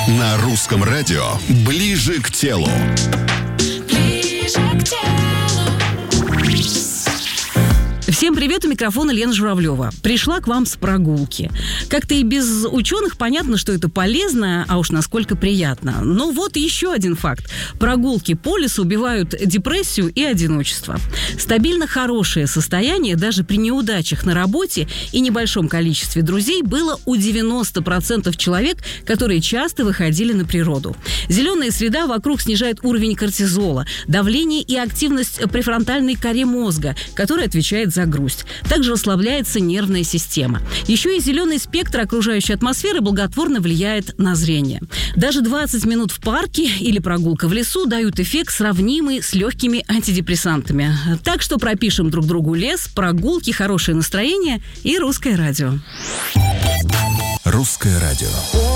На русском радио «Ближе к телу». Всем привет, у микрофона Лена Журавлева. Пришла к вам с прогулки. Как-то и без ученых понятно, что это полезно, а уж насколько приятно. Но вот еще один факт. Прогулки по лесу убивают депрессию и одиночество. Стабильно хорошее состояние даже при неудачах на работе и небольшом количестве друзей было у 90% человек, которые часто выходили на природу. Зеленая среда вокруг снижает уровень кортизола, давление и активность префронтальной коре мозга, которая отвечает за грусть. Также расслабляется нервная система. Еще и зеленый спектр окружающей атмосферы благотворно влияет на зрение. Даже 20 минут в парке или прогулка в лесу дают эффект, сравнимый с легкими антидепрессантами. Так что пропишем друг другу лес, прогулки, хорошее настроение и русское радио. Русское радио.